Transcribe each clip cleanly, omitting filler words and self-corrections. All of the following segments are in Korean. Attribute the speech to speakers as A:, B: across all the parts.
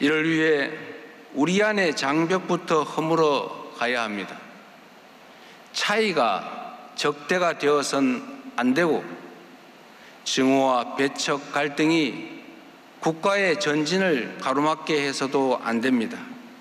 A: 이를 위해 우리 안의 장벽부터 허물어 가야 합니다. 차이가 적대가 되어선 안 되고 증오와 배척 갈등이 국가의 전진을 가로막게 해서도 안 됩니다.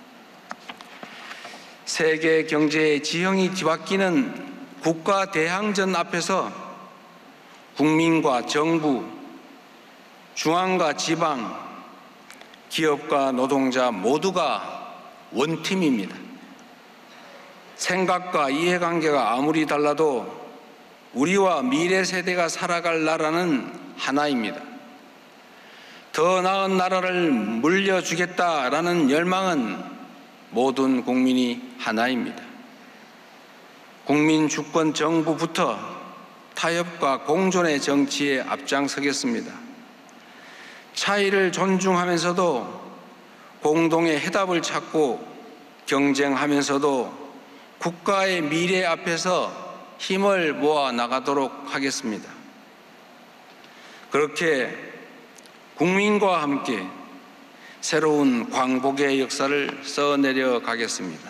A: 세계 경제의 지형이 뒤바뀌는 국가 대항전 앞에서 국민과 정부, 중앙과 지방, 기업과 노동자 모두가 원팀입니다. 생각과 이해관계가 아무리 달라도 우리와 미래 세대가 살아갈 나라는 하나입니다. 더 나은 나라를 물려주겠다라는 열망은 모든 국민이 하나입니다. 국민 주권 정부부터 타협과 공존의 정치에 앞장서겠습니다. 차이를 존중하면서도 공동의 해답을 찾고 경쟁하면서도 국가의 미래 앞에서 힘을 모아 나가도록 하겠습니다. 그렇게 국민과 함께 새로운 광복의 역사를 써내려 가겠습니다.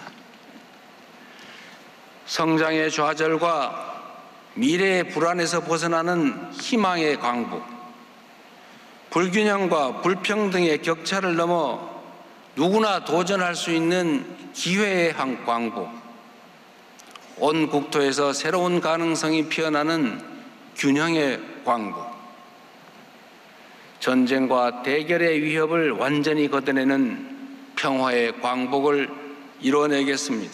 A: 성장의 좌절과 미래의 불안에서 벗어나는 희망의 광복, 불균형과 불평등의 격차를 넘어 누구나 도전할 수 있는 기회의 광복, 온 국토에서 새로운 가능성이 피어나는 균형의 광복, 전쟁과 대결의 위협을 완전히 걷어내는 평화의 광복을 이뤄내겠습니다.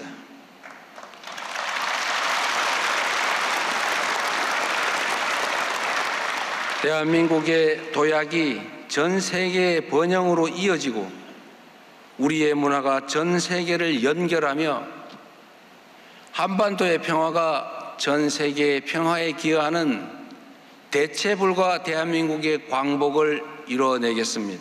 A: 대한민국의 도약이 전 세계의 번영으로 이어지고 우리의 문화가 전 세계를 연결하며 한반도의 평화가 전 세계의 평화에 기여하는 대체불가 대한민국의 광복을 이뤄내겠습니다.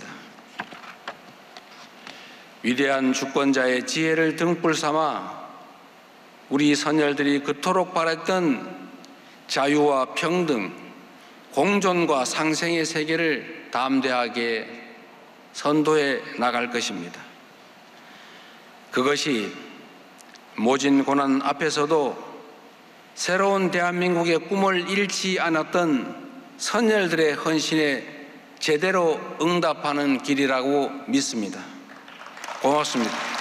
A: 위대한 주권자의 지혜를 등불 삼아 우리 선열들이 그토록 바랬던 자유와 평등, 공존과 상생의 세계를 담대하게 선도해 나갈 것입니다. 그것이 모진 고난 앞에서도 새로운 대한민국의 꿈을 잃지 않았던 선열들의 헌신에 제대로 응답하는 길이라고 믿습니다. 고맙습니다.